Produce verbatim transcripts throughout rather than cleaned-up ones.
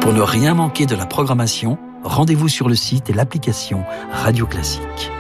Pour ne rien manquer de la programmation, rendez-vous sur le site et l'application Radio Classique.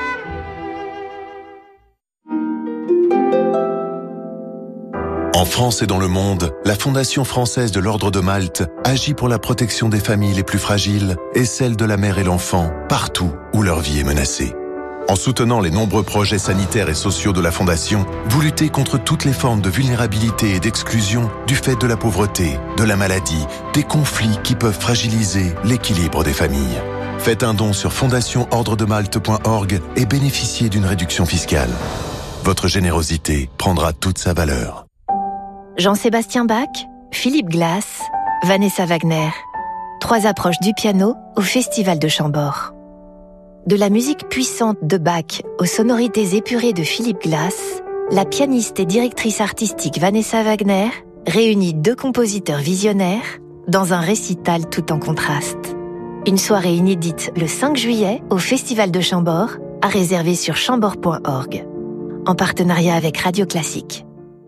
En France et dans le monde, la Fondation française de l'Ordre de Malte agit pour la protection des familles les plus fragiles et celle de la mère et l'enfant, partout où leur vie est menacée. En soutenant les nombreux projets sanitaires et sociaux de la Fondation, vous luttez contre toutes les formes de vulnérabilité et d'exclusion du fait de la pauvreté, de la maladie, des conflits qui peuvent fragiliser l'équilibre des familles. Faites un don sur fondation ordre de malte point org et bénéficiez d'une réduction fiscale. Votre générosité prendra toute sa valeur. Jean-Sébastien Bach, Philippe Glass, Vanessa Wagner. Trois approches du piano au Festival de Chambord. De la musique puissante de Bach aux sonorités épurées de Philippe Glass, la pianiste et directrice artistique Vanessa Wagner réunit deux compositeurs visionnaires dans un récital tout en contraste. Une soirée inédite le cinq juillet au Festival de Chambord, à réserver sur chambord point org. En partenariat avec Radio Classique.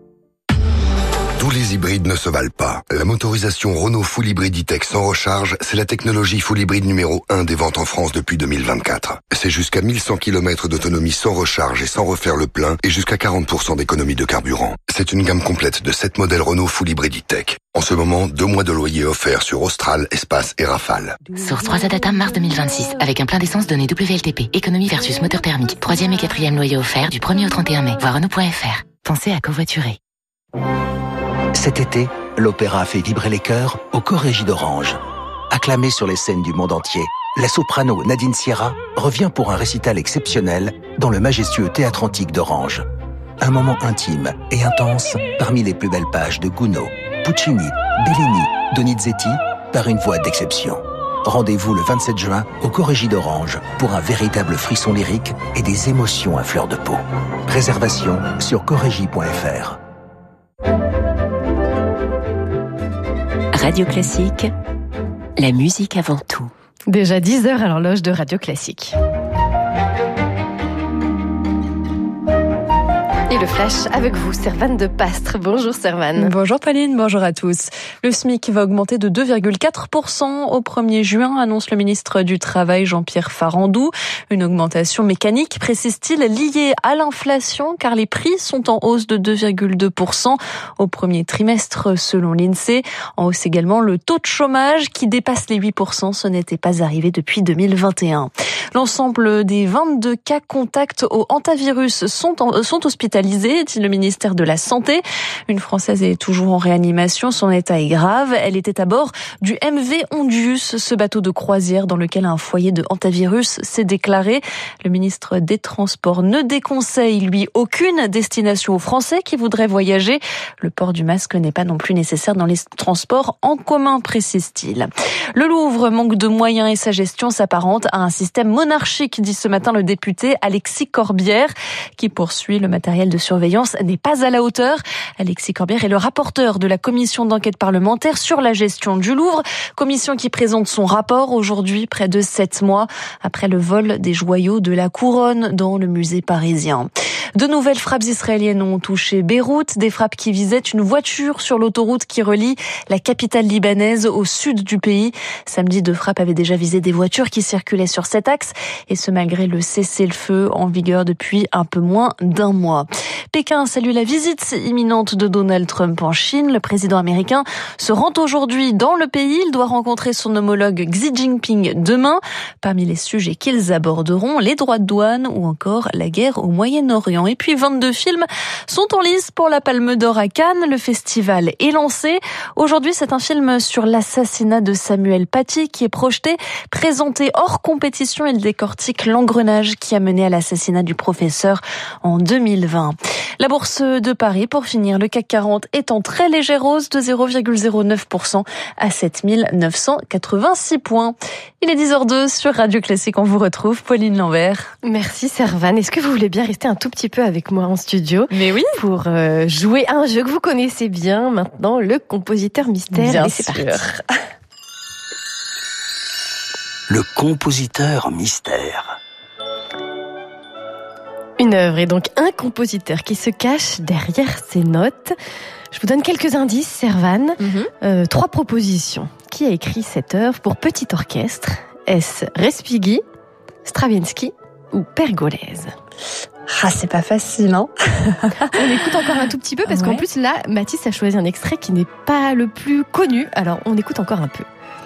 Tous les hybrides ne se valent pas. La motorisation Renault Full Hybrid E-Tech sans recharge, c'est la technologie Full Hybrid numéro un des ventes en France depuis deux mille vingt-quatre. C'est jusqu'à mille cent kilomètres d'autonomie sans recharge et sans refaire le plein et jusqu'à quarante pour cent d'économie de carburant. C'est une gamme complète de sept modèles Renault Full Hybrid E-Tech. En ce moment, deux mois de loyer offerts sur Austral, Espace et Rafale. Source trois A Data mars deux mille vingt-six, avec un plein d'essence donné W L T P. Économie versus moteur thermique. Troisième et quatrième loyer offert du premier au trente et un mai. Voir Renault point F R. Pensez à covoiturer. Cet été, l'opéra fait vibrer les cœurs au Corégie d'Orange. Acclamée sur les scènes du monde entier, la soprano Nadine Sierra revient pour un récital exceptionnel dans le majestueux Théâtre Antique d'Orange. Un moment intime et intense parmi les plus belles pages de Gounod, Puccini, Bellini, Donizetti, par une voix d'exception. Rendez-vous le vingt-sept juin au Corégie d'Orange pour un véritable frisson lyrique et des émotions à fleur de peau. Réservation sur corégie point F R. Radio Classique, la musique avant tout. Déjà dix heures à l'horloge de Radio Classique. Et le flash avec vous, Servane de Pastre. Bonjour Servane. Bonjour Pauline, bonjour à tous. Le SMIC va augmenter de deux virgule quatre pour cent au premier juin, annonce le ministre du Travail Jean-Pierre Farandou. Une augmentation mécanique, précise-t-il, liée à l'inflation, car les prix sont en hausse de deux virgule deux pour cent au premier trimestre selon l'INSEE. En hausse également le taux de chômage qui dépasse les huit pour cent, ce n'était pas arrivé depuis deux mille vingt et un. L'ensemble des vingt-deux cas contacts au hantavirus sont, en, sont hospitalisés, dit le ministère de la Santé. Une Française est toujours en réanimation, son état est grave. Elle était à bord du M V Ondius, ce bateau de croisière dans lequel un foyer de hantavirus s'est déclaré. Le ministre des Transports ne déconseille, lui, aucune destination aux Français qui voudraient voyager. Le port du masque n'est pas non plus nécessaire dans les transports en commun, précise-t-il. Le Louvre manque de moyens et sa gestion s'apparente à un système monarchique, dit ce matin le député Alexis Corbière, qui poursuit le matériel de surveillance n'est pas à la hauteur. Alexis Corbière est le rapporteur de la commission d'enquête parlementaire sur la gestion du Louvre, commission qui présente son rapport aujourd'hui, près de sept mois après le vol des joyaux de la couronne dans le musée parisien. De nouvelles frappes israéliennes ont touché Beyrouth, des frappes qui visaient une voiture sur l'autoroute qui relie la capitale libanaise au sud du pays. Samedi, deux frappes avaient déjà visé des voitures qui circulaient sur cet axe, et ce malgré le cessez-le-feu en vigueur depuis un peu moins d'un mois. Pékin salue la visite imminente de Donald Trump en Chine. Le président américain se rend aujourd'hui dans le pays. Il doit rencontrer son homologue Xi Jinping demain. Parmi les sujets qu'ils aborderont, les droits de douane ou encore la guerre au Moyen-Orient. Et puis vingt-deux films sont en lice pour la Palme d'Or à Cannes. Le festival est lancé. Aujourd'hui, c'est un film sur l'assassinat de Samuel Paty qui est projeté, présenté hors compétition. Il décortique l'engrenage qui a mené à l'assassinat du professeur en deux mille vingt. La bourse de Paris, pour finir, le C A C quarante est en très légère hausse de zéro virgule zéro neuf pour cent à sept mille neuf cent quatre-vingt-six points. Il est dix heures deux sur Radio Classique. On vous retrouve, Pauline Lambert. Merci Servane. Est-ce que vous voulez bien rester un tout petit peu avec moi en studio? Mais oui. Pour euh, jouer à un jeu que vous connaissez bien maintenant, le compositeur mystère. Bien Et c'est sûr. parti. Le compositeur mystère. Une œuvre et donc un compositeur qui se cache derrière ses notes. Je vous donne quelques indices, Servan. Mm-hmm. Euh, trois propositions. Qui a écrit cette œuvre pour petit orchestre ? Est-ce Respighi, Stravinsky ou Pergolèse ? Ah, c'est pas facile, hein. On écoute encore un tout petit peu parce ouais. qu'en plus là, Mathis a choisi un extrait qui n'est pas le plus connu. Alors on écoute encore un peu.